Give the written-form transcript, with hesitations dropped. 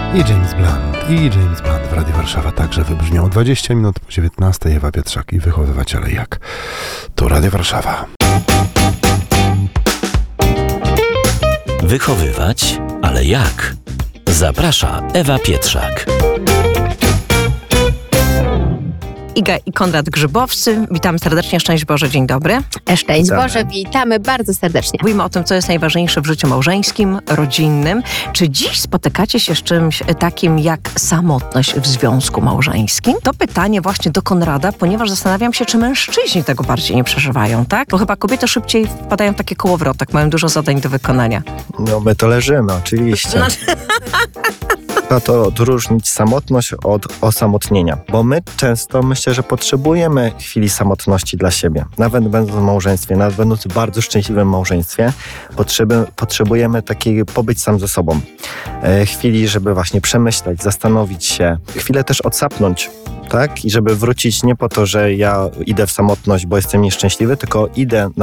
I James Blunt w Radiu Warszawa także wybrzmią 20 minut po 19. Ewa Pietrzak i Wychowywać, ale jak? To Radio Warszawa. Wychowywać, ale jak? Zaprasza Ewa Pietrzak. Iga i Konrad Grzybowscy. Witam serdecznie, szczęść Boże, dzień dobry. Szczęść Boże, witamy bardzo serdecznie. Mówimy o tym, co jest najważniejsze w życiu małżeńskim, rodzinnym. Czy dziś spotykacie się z czymś takim jak samotność w związku małżeńskim? To pytanie właśnie do Konrada, ponieważ zastanawiam się, czy mężczyźni tego bardziej nie przeżywają, tak? Bo chyba kobiety szybciej wpadają w takie kołowrotek, mają dużo zadań do wykonania. No my to leżymy, oczywiście. To odróżnić samotność od osamotnienia. Bo my często, myślę, że potrzebujemy chwili samotności dla siebie. Nawet będąc w małżeństwie, nawet będąc w bardzo szczęśliwym małżeństwie, potrzebujemy takiej pobyć sam ze sobą. Chwili, żeby właśnie przemyśleć, zastanowić się. Chwilę też odsapnąć. Tak? I żeby wrócić nie po to, że ja idę w samotność, bo jestem nieszczęśliwy, tylko idę